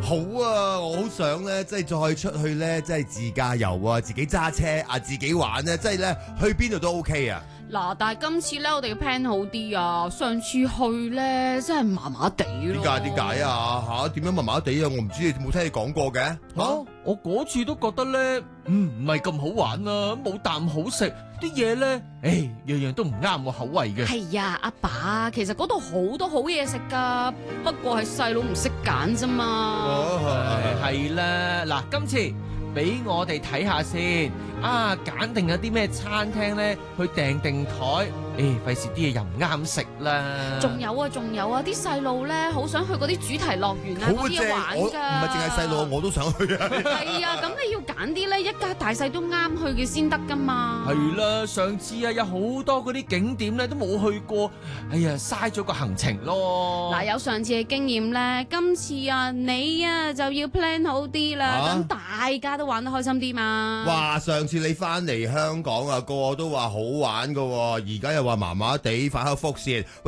好啊，我好想咧，即係再出去咧，即係自駕遊啊，自己揸車啊，自己玩咧，即係咧去邊度都 OK 啊。 嗱，但係今次咧，我哋嘅 plan 好啲啊！上次去咧，真係麻麻地咯。 點解啊？嚇點樣麻麻地啊？我唔知，你冇聽你講過嘅。 我嗰次都覺得咧，唔係咁好玩啊，冇啖好食，啲嘢咧，樣樣都唔啱我口味嘅。 係呀，阿爸，其實嗰度好多好嘢食噶，不過係細佬唔識揀啫嘛。 係啦，嗱，今次俾我哋睇下先，揀定有啲咩餐廳咧，去訂定台。費事啲嘢又唔啱食啦。 仲有啊，啲細路咧好想去嗰啲主題樂園啊，嗰啲嘢玩㗎。 唔係淨係細路，我都想去啊。 係啊，咁你要揀啲咧，一家大細都啱去嘅先得㗎嘛。 係啦，上次有好多嗰啲景點咧都冇去過，嘥咗個行程咯。 嗱，有上次嘅經驗咧，今次你就要 plan 好啲啦，等大家都玩得開心啲嘛。 哇！上次你翻嚟香港啊，個個都話好玩㗎喎，而家又話麻麻地，反口覆線。